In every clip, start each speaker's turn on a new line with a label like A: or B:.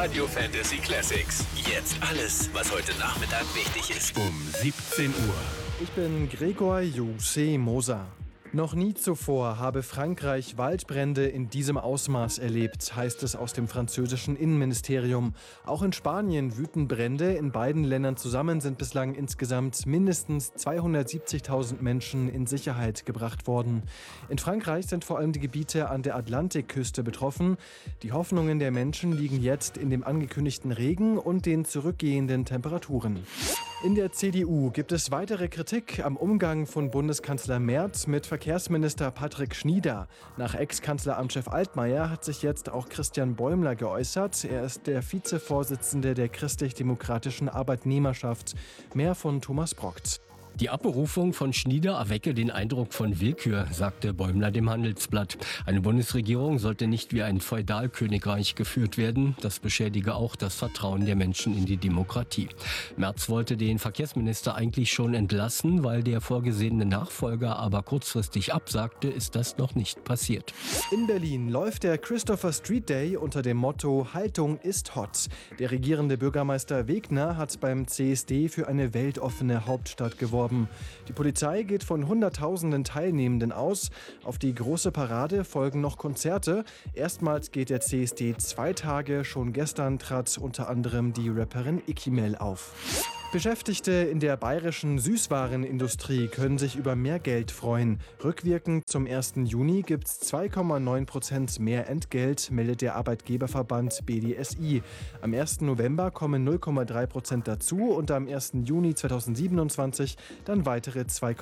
A: Radio Fantasy Classics. Jetzt alles, was heute Nachmittag wichtig ist. Um 17 Uhr.
B: Ich bin Gregor Jose Moser. Noch nie zuvor habe Frankreich Waldbrände in diesem Ausmaß erlebt, heißt es aus dem französischen Innenministerium. Auch in Spanien wüten Brände. In beiden Ländern zusammen sind bislang insgesamt mindestens 270.000 Menschen in Sicherheit gebracht worden. In Frankreich sind vor allem die Gebiete an der Atlantikküste betroffen. Die Hoffnungen der Menschen liegen jetzt in dem angekündigten Regen und den zurückgehenden Temperaturen. In der CDU gibt es weitere Kritik am Umgang von Bundeskanzler Merz mit Verkehrsminister Patrick Schnieder. Nach Ex-Kanzleramtschef Altmaier hat sich jetzt auch Christian Bäumler geäußert. Er ist der Vizevorsitzende der Christlich-Demokratischen Arbeitnehmerschaft. Mehr von Thomas Brockt.
C: Die Abberufung von Schnieder erwecke den Eindruck von Willkür, sagte Bäumler dem Handelsblatt. Eine Bundesregierung sollte nicht wie ein Feudalkönigreich geführt werden. Das beschädige auch das Vertrauen der Menschen in die Demokratie. Merz wollte den Verkehrsminister eigentlich schon entlassen, weil der vorgesehene Nachfolger aber kurzfristig absagte, ist das noch nicht passiert.
B: In Berlin läuft der Christopher Street Day unter dem Motto Haltung ist hot. Der regierende Bürgermeister Wegner hat beim CSD für eine weltoffene Hauptstadt geworben. Die Polizei geht von Hunderttausenden Teilnehmenden aus. Auf die große Parade folgen noch Konzerte. Erstmals geht der CSD 2 Tage. Schon gestern trat unter anderem die Rapperin Ikimel auf. Beschäftigte in der bayerischen Süßwarenindustrie können sich über mehr Geld freuen. Rückwirkend zum 1. Juni gibt es 2,9% mehr Entgelt, meldet der Arbeitgeberverband BDSI. Am 1. November kommen 0,3% dazu und am 1. Juni 2027 dann weitere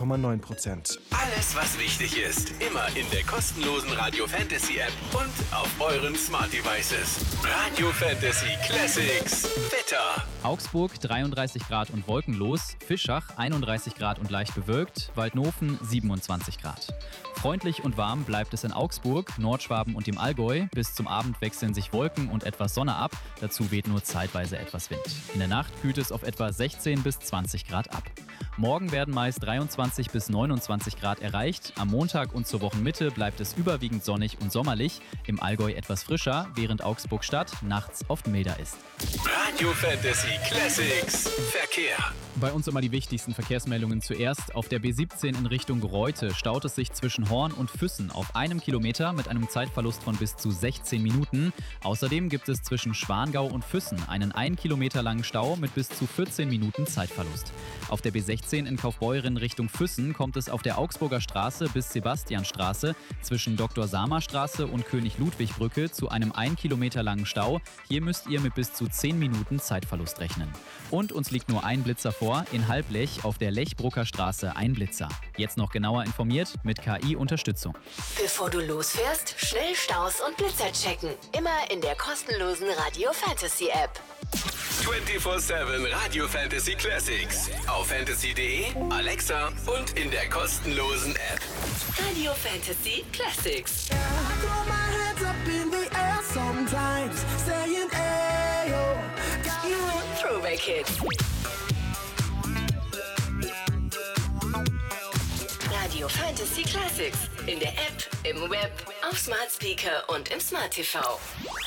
B: 2,9%.
A: Alles, was wichtig ist, immer in der kostenlosen Radio Fantasy App und auf euren Smart Devices. Radio Fantasy Classics. Wetter.
D: Augsburg 33 Grad und wolkenlos, Fischach 31 Grad und leicht bewölkt, Waldnofen 27 Grad. Freundlich und warm bleibt es in Augsburg, Nordschwaben und dem Allgäu. Bis zum Abend wechseln sich Wolken und etwas Sonne ab. Dazu weht nur zeitweise etwas Wind. In der Nacht kühlt es auf etwa 16 bis 20 Grad ab. Morgen werden meist 23 bis 29 Grad erreicht. Am Montag und zur Wochenmitte bleibt es überwiegend sonnig und sommerlich. Im Allgäu etwas frischer, während Augsburg-Stadt nachts oft milder ist.
A: Radio Fantasy Classics. Verkehr.
D: Bei uns immer die wichtigsten Verkehrsmeldungen zuerst. Auf der B17 in Richtung Greuthe staut es sich zwischen Horn und Füssen auf 1 Kilometer mit einem Zeitverlust von bis zu 16 Minuten. Außerdem gibt es zwischen Schwangau und Füssen einen 1 Kilometer langen Stau mit bis zu 14 Minuten Zeitverlust. Auf der B16 in Kaufbeuren Richtung Füssen kommt es auf der Augsburger Straße bis Sebastianstraße zwischen Dr.-Samer-Straße und König-Ludwig-Brücke zu einem 1 Kilometer langen Stau. Hier müsst ihr mit bis zu 10 Minuten Zeitverlust rechnen. Und uns liegt nur ein Blitzer vor, in Halblech auf der Lechbrucker Straße ein Blitzer. Jetzt noch genauer informiert mit KI-Unterstützung.
E: Bevor du losfährst, schnell Staus und Blitzer checken. Immer in der kostenlosen Radio Fantasy App.
A: 24/7 Radio Fantasy Classics. Auf fantasy.de, Alexa und in der kostenlosen App.
E: Radio Fantasy Classics. Throwback Hits. Radio Fantasy Classics. In der App, im Web, auf Smart Speaker und im Smart TV.